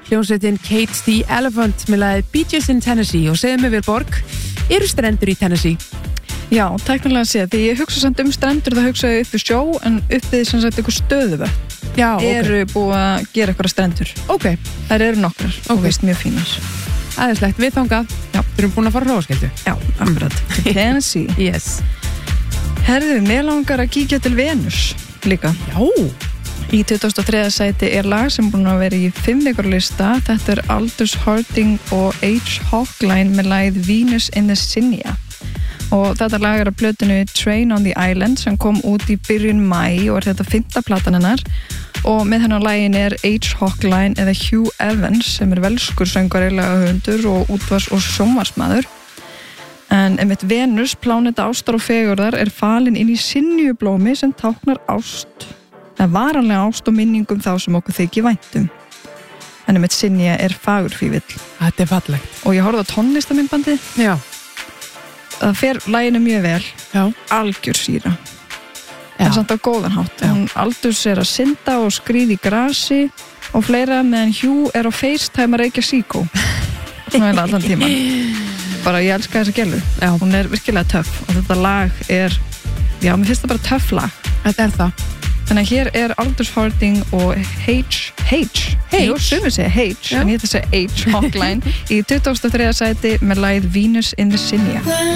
hljómsveitin Cage the Elephant með lagið Beaches in Tennessee og segðu mig Vilborg, eru strendur í Tennessee? Já, teknilega séð, því ég hugsa samt strendur þá hugsa ég upp við sjó en upp við sem sagt eitthvað stöðuvötn. Já, eru búið að gera eitthvað strendur. Ok. Þær eru nokkrar og veist mjög fínar. Æðislegt, við þangað. Já. Við erum búin að fara hróaskildu. Já, akkurat. Tennessee. Yes. Herðu, mér langar að kíkja til Venus líka. Já. Í 2003. sæti er lag sem búin að vera í 5 vikur lista. Þetta er Aldous Harding og H. Hawkline með lagið Venus in the Sinja. Og þetta lag er að plötinu Train on the Island sem kom út í byrjun maí og er þetta 5. platan hennar. Og með hennar lagin er H. Hawkline eða Hugh Evans sem er velskur söngvari, lagahöfundur og útvars- og sjónvarpsmaður. En einmitt Venus, pláneta ástar og fegurðar, er falin inn í sinjublómi sem táknar ást. Það er varanlega ást og minningum þá sem okkur þykir væntum. En einmitt sinja er fagurfífill. Þetta er fallegt. Og ég horfði á tónlistamindbandið. Já. Það fer laginu mjög vel. Já. Algjör síra. Já. En samt á góðan hátt. Já. Hún Aldous er að synda og skríða í grasi og fleira meðan Hugh er á FaceTime að reykja síkó. Svona er allan tíman. Bara ég elska þessa gælu. Já. Hún er virkilega töff og þetta lag er, já, mér finnst það bara töff lag. Þetta er það. Þannig að hér er Aldous Harding og Jú, sumir segja H, en ég ætla að segja H. Hawkline í 2003. sæti með lagið Venus in the Sinja.